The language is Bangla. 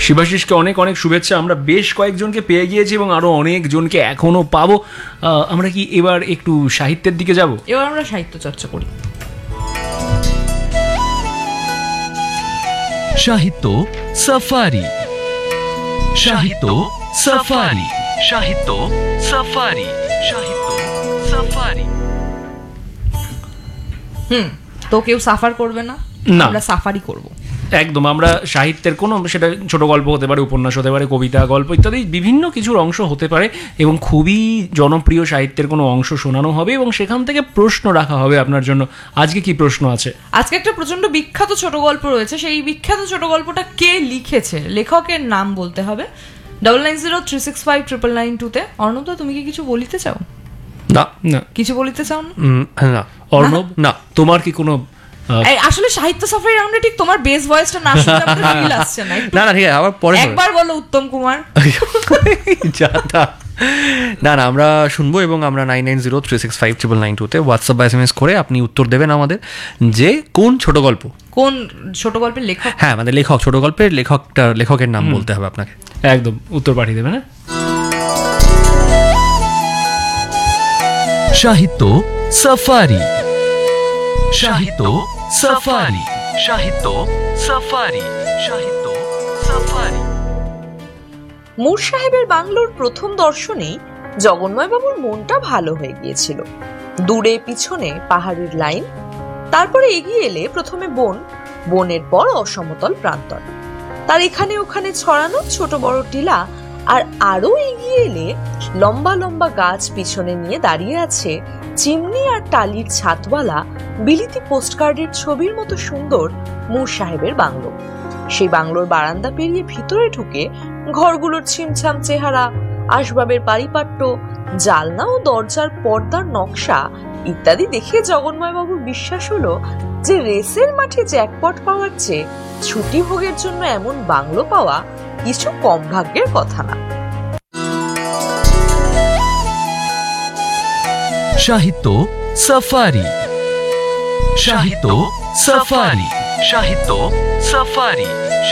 শিবাশিসকে অনেক অনেক শুভেচ্ছা। আমরা বেশ কয়েকজনকে পেয়ে গিয়েছি এবং আরো অনেকজনকে এখনো পাবো। আমরা কি এবার একটু সাহিত্যের দিকে যাব? এবার আমরা সাহিত্য চর্চা করি। সাহিত্য সাফারি, সাহিত্য সাফারি, সাহিত্য সাফারি, সাহিত্য সাফারি। তো কেউ সাফার করবে না, আমরা সাফারি করব। একদম। আমরা সাহিত্যের কোনো, সেটা ছোট গল্প হতে পারে, উপন্যাস হতে পারে, কবিতা, গল্প ইত্যাদি বিভিন্ন কিছুর অংশ হতে পারে এবং খুবই জনপ্রিয় সাহিত্যের কোনো অংশ শোনানো হবে এবং সেখান থেকে প্রশ্ন রাখা হবে আপনার জন্য। আজকে কি প্রশ্ন আছে? আজকে একটা প্রচন্ড বিখ্যাত ছোট গল্প রয়েছে। সেই বিখ্যাত ছোট গল্পটা কে লিখেছে, লেখকের নাম বলতে হবে। 9903659992 অর্ণব, তুমি কি কিছু বলিতে চাও? না না, কিছু বলিতে চাও না? না অর্ণব, না। তোমার কি কোনো আসলে সাহিত্য সাফারি রাউন্ডে ঠিক তোমার বেস ভয়েসটা না শুনলে আমাদের ফিল আসছে না। না না, ঠিক আছে, আবার পরে একবার বলো উত্তম কুমার। না না, আমরা শুনবো এবং আমরা 9903659992 হোয়াটসঅ্যাপ বা SMS করে আপনি উত্তর দেবেন আমাদের যে কোন ছোট গল্প, কোন ছোট গল্পের লেখক। হ্যাঁ আমাদের লেখক, ছোট গল্পের লেখকের নাম বলতে হবে আপনাকে। একদম উত্তর পাঠিয়ে দেবেন। সাহিত্য সাফারি, সাহিত্য সাফারি, সাহিত্য সাফারি, সাহিত্য সাফারি। মুর সাহেবের বাংলোর প্রথম দর্শনেই জগন্ময় বাবুর মনটা ভালো হয়ে গিয়েছিল। দূরে পিছনে পাহাড়ের লাইন, তারপরে এগিয়ে এলে প্রথমে বন, বনের পর অসমতল প্রান্তর, তার এখানে ওখানে ছড়ানো ছোট বড় টিলা, আর আরো এগিয়ে এলে লম্বা লম্বা গাছ পিছনে নিয়ে দাঁড়িয়ে আছে চিমনি আর টালির ছাদওয়ালা বিলিতি পোস্টকার্ডের ছবির মতো সুন্দর মুর সাহেবের বাংলো। সেই বাংলোর বারান্দা পেরিয়ে ভিতরে ঢুকে ঘরগুলোর ছিমছাম চেহারা, আসবাবের পারিপাট্য, জালনা ও দরজার পর্দার নকশা ইত্যাদি দেখে জগন্ময় বাবুর বিশ্বাস হলো যে রেসের মাঠে জ্যাকপট পাওয়ার চেয়ে ছুটি ভোগের জন্য এমন বাংলো পাওয়া কিছু কম ভাগ্যের কথা না। সাহিত্য সাফারি, সাহিত্য সাফারি, সাহিত্য সাফারি,